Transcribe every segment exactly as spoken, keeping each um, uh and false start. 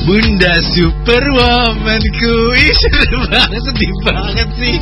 Bunda Superwomanku. Ih, sedih banget, sedih banget sih.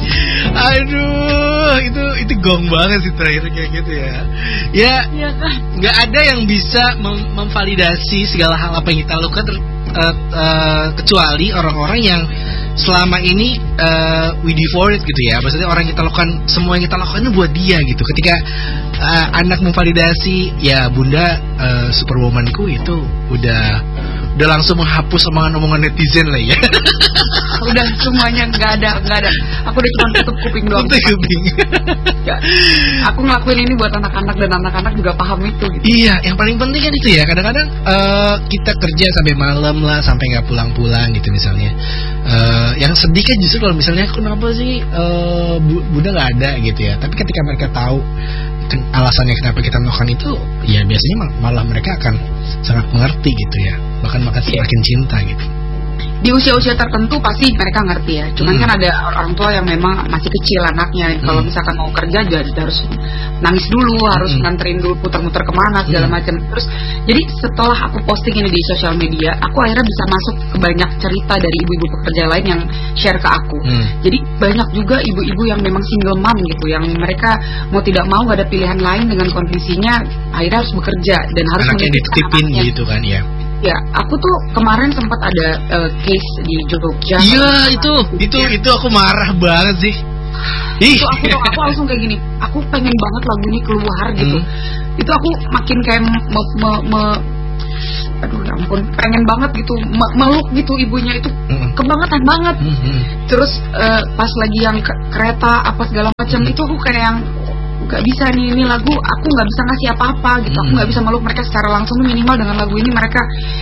Aduh, itu itu gong banget sih terakhir kayak gitu ya. Ya, nggak ada yang bisa mem- memvalidasi segala hal apa yang kita lakukan ter- uh, uh, kecuali orang-orang yang selama ini uh, we devote gitu ya. Maksudnya orang yang kita lakukan, semua yang kita lakukan itu buat dia gitu. Ketika uh, anak memvalidasi, ya Bunda uh, Superwomanku, itu udah udah langsung menghapus omongan-omongan netizen lah ya. Udah semuanya nggak ada, nggak ada. Aku udah cuma tutup kuping doang. Tutup kuping. Ya, aku ngelakuin ini buat anak-anak dan anak-anak juga paham itu. Gitu. Iya, yang paling penting kan itu ya. Kadang-kadang uh, kita kerja sampai malam lah, sampai nggak pulang-pulang gitu misalnya. Uh, yang sedih kan justru kalau misalnya kenapa sih uh, bu- Bunda nggak ada gitu ya. Tapi ketika mereka tahu alasannya kenapa kita melakukan itu, ya biasanya malah mereka akan sangat mengerti gitu ya. Bahkan makin semakin cinta gitu. Di usia-usia tertentu pasti mereka ngerti ya. Cuman hmm. kan ada orang tua yang memang masih kecil anaknya. Hmm. Kalau misalkan mau kerja jadi harus nangis dulu, harus hmm. nganterin dulu, putar-putar kemana segala hmm. macam. Terus jadi setelah aku posting ini di sosial media, aku akhirnya bisa masuk ke banyak cerita dari ibu-ibu pekerja lain yang share ke aku. Hmm. Jadi banyak juga ibu-ibu yang memang single mom gitu, yang mereka mau tidak mau gak ada pilihan lain dengan kondisinya, akhirnya harus bekerja dan harus anaknya dititipin gitu kan ya. Ya, aku tuh kemarin sempat ada uh, case di Jogja. Iya, itu, itu, ya. itu aku marah banget sih. Ih. Itu aku, aku langsung kayak gini. Aku pengen banget lagu ini keluar gitu. Hmm. Itu aku makin kayak me, me, me, aduh ya ampun, pengen banget gitu, me, meluk gitu ibunya itu, hmm. kebangetan banget. Hmm. Terus uh, pas lagi yang ke- kereta apa segala macam, hmm. itu aku kayak yang gak bisa nih, ini lagu aku gak bisa ngasih apa-apa gitu, hmm. aku gak bisa meluk mereka secara langsung. Minimal dengan lagu ini mereka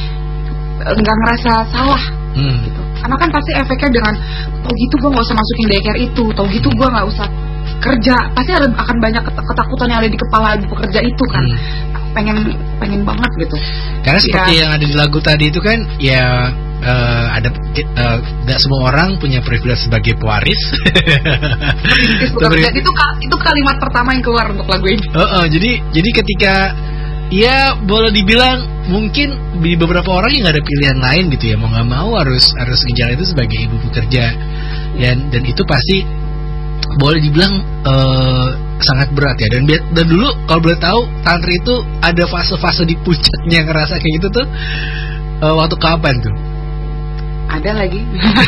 gak ngerasa salah hmm. gitu. Karena kan pasti efeknya dengan tau gitu gue gak usah masukin daycare itu, tau gitu gue gak usah kerja, pasti ada, akan banyak ketakutan yang ada di kepala ibu pekerja itu kan. hmm. pengen pengen banget gitu. Karena seperti ya, yang ada di lagu tadi itu kan ya, uh, ada uh, gak semua orang punya privilege sebagai pewaris. Jadi itu itu kalimat pertama yang keluar untuk lagu ini. Uh, uh, jadi jadi ketika ya boleh dibilang mungkin di beberapa orang yang gak ada pilihan lain gitu ya, mau nggak mau harus harus ngejalan itu sebagai ibu pekerja, dan dan itu pasti boleh dibilang uh, sangat berat ya. Dan dan dulu kalau boleh tahu, Tantri itu ada fase-fase di puncaknya ngerasa kayak gitu tuh uh, waktu kapan tuh? Ada lagi.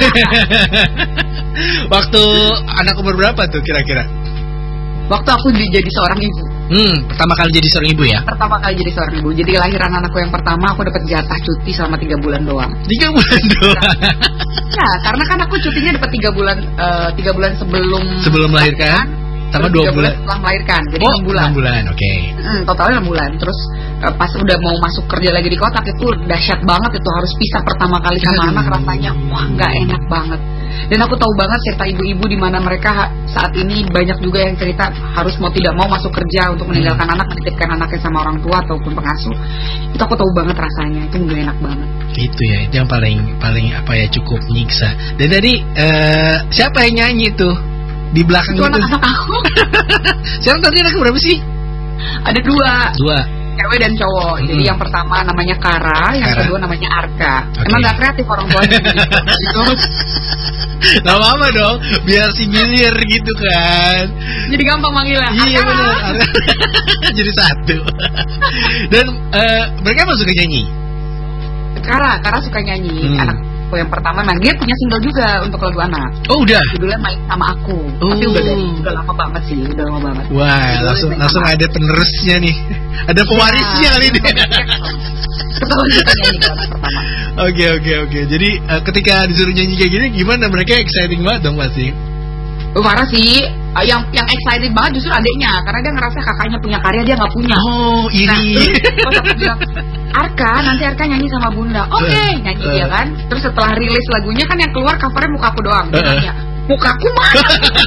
Waktu anak umur berapa tuh kira-kira? Waktu aku jadi seorang ibu. Hmm, pertama kali jadi seorang ibu ya? Pertama kali jadi seorang ibu. Jadi lahiran anakku yang pertama aku dapat jatah cuti selama tiga bulan doang. Tiga bulan doang? Ya, karena kan aku cutinya dapat tiga bulan, uh, tiga bulan sebelum sebelum melahirkan, sama dua bulan setelah melahirkan. Jadi oh, enam bulan. enam bulan, oke. Okay. Hmm, totalnya enam bulan. Terus uh, pas udah mau masuk kerja lagi di kotak itu dahsyat banget, itu harus pisah pertama kali sama hmm. anak, rasanya wah nggak enak banget. Dan aku tahu banget cerita ibu-ibu di mana mereka saat ini banyak juga yang cerita harus mau tidak mau masuk kerja untuk meninggalkan hmm. anak, menitipkan anaknya sama orang tua ataupun pengasuh. Itu aku tahu banget rasanya, itu nggak enak banget. Itu ya, itu yang paling paling apa ya, cukup menyiksa. Dan tadi uh, siapa yang nyanyi tuh di belakang itu? Itu anak-anak aku. Sekarang tadi anak berapa sih? Ada dua. Dua. Cewek dan cowok. Hmm. Jadi yang pertama namanya Kara, yang Kara. Kedua namanya Arka. Okay. Emang gak kreatif orang tuanya gitu. Gak apa-apa dong, biar singilir gitu kan. Jadi gampang manggilnya. Iya benar. Jadi satu. Dan uh, mereka emang suka nyanyi? Kara, Kara suka nyanyi. Hmm. Anak yang pertama memang dia punya single juga untuk lagu anak. Oh udah? Judulnya Main Sama Aku. oh. Tapi udah dari udah lama banget sih, udah lama banget. Wah, judulnya langsung langsung ada penerusnya nih. Ada pewarisnya kali ini. Ketahuan kita nyanyi kalau pertama. Oke oke oke. Jadi uh, ketika disuruh nyanyi kayak gini, gimana? Mereka exciting banget dong pasti. Oh, marah sih. Uh, yang yang excited banget justru adiknya, karena dia ngerasa kakaknya punya karya, dia nggak punya. Oh iri. Nah, Arka, nanti Arka nyanyi sama Bunda. Oke, okay, uh, nyanyi uh. dia kan. Terus setelah rilis lagunya kan yang keluar covernya muka aku doang. Dia uh, nanya, mukaku mana?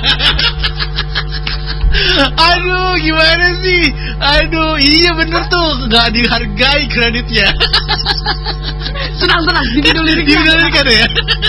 Aduh, gimana sih? Aduh, iya bener tuh, nggak dihargai kreditnya. Senang-senang, judul liriknya. Judul liriknya ya.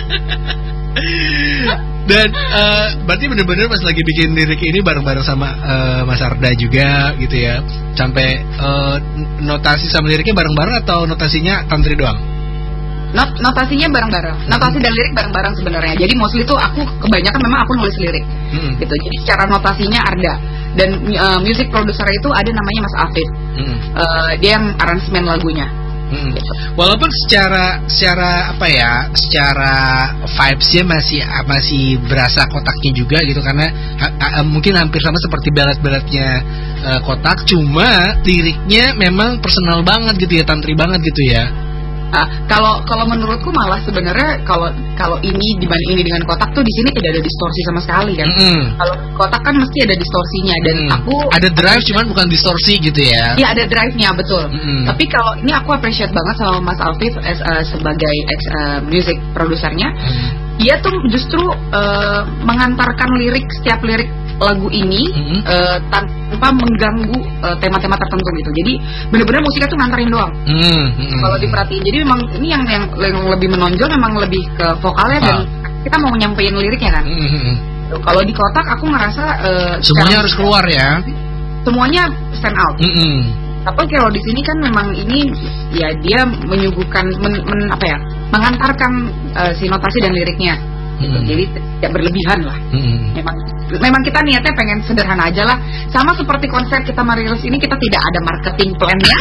Dan uh, berarti bener-bener pas lagi bikin lirik ini bareng-bareng sama uh, Mas Arda juga gitu ya. Sampai uh, notasi sama liriknya bareng-bareng atau notasinya Tantri doang? Not, notasinya bareng-bareng, notasi dan lirik bareng-bareng sebenarnya. Jadi mostly tuh aku kebanyakan memang aku nulis lirik, hmm. gitu. Jadi secara notasinya ada. Dan uh, music producer itu ada namanya Mas Afif, hmm. uh, dia yang aransemen lagunya. Hmm. Gitu. Walaupun secara secara apa ya, secara vibesnya masih masih berasa kotaknya juga gitu, karena ha, ha, mungkin hampir sama seperti ballad-balladnya uh, kotak, cuma liriknya memang personal banget gitu ya, tantri banget gitu ya. Uh, kalau kalau menurutku malah sebenarnya kalau kalau ini dibanding ini dengan kotak tuh di sini tidak ada distorsi sama sekali kan. Mm-hmm. Kalau kotak kan mesti ada distorsinya dan mm. aku ada drive aku, cuman bukan distorsi gitu ya. Iya ada drive-nya betul. Mm-hmm. Tapi kalau ini aku appreciate banget sama Mas Alfif as, uh, sebagai ex, uh, music produsernya. Mm. Dia tuh justru uh, mengantarkan lirik setiap lirik lagu ini mm-hmm. uh, tanpa mengganggu uh, tema-tema tertentu gitu. Jadi benar-benar musiknya tuh nganterin doang. Mm-hmm. Kalau diperhatiin, jadi memang ini yang, yang yang lebih menonjol memang lebih ke vokalnya ah. dan kita mau nyampein liriknya kan. Mm-hmm. Kalau di kotak aku ngerasa uh, semuanya harus keluar ya. Semuanya stand out. Mm-hmm. Tapi kalau di sini kan memang ini ya dia menyuguhkan men, men, apa ya mengantarkan uh, si notasi dan liriknya. Gitu. Hmm. Jadi tidak berlebihan lah. Hmm. Memang memang kita niatnya pengen sederhana aja lah. Sama seperti konser kita merilis ini, kita tidak ada marketing plan-nya.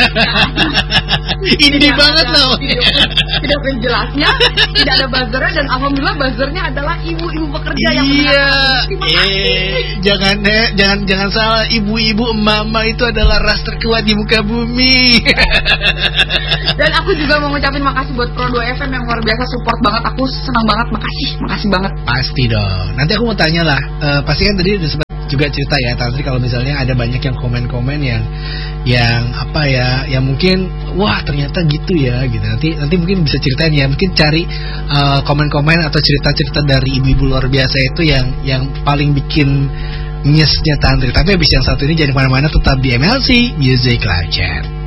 Ini banget loh. Tidak penjelasnya, tidak ada buzzernya, dan alhamdulillah buzzernya adalah ibu-ibu pekerja yang iya. Eh, jangan eh, jangan jangan salah, ibu-ibu emak-emak itu adalah ras terkuat di muka bumi. Dan aku juga mau ngucapin makasih buat Pro dua F M yang luar biasa support banget. Aku senang banget, makasih. Makasih banget. Pasti dong. Nanti aku mau tanya lah. Uh, pasti kan tadi udah sempat juga cerita ya, Tantri, kalau misalnya ada banyak yang komen-komen yang yang apa ya, yang mungkin wah ternyata gitu ya gitu. Nanti nanti mungkin bisa ceritain ya. Mungkin cari uh, komen-komen atau cerita-cerita dari ibu-ibu luar biasa itu yang yang paling bikin nyesnya Tantri. Tapi habis yang satu ini jangan kemana-mana, tetap di M L C Music Live Chat.